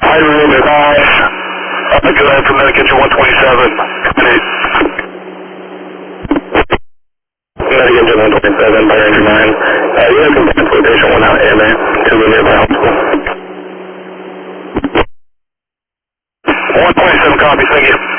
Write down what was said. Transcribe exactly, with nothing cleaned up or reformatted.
Hi, room is high. Uh, good eye from Medication one twenty-seven. Eight. Medication one twenty-seven, by Ranger nine. Uh, you have some transportation one out A M A to the nearby hospital. one twenty-seven, copy, thank you.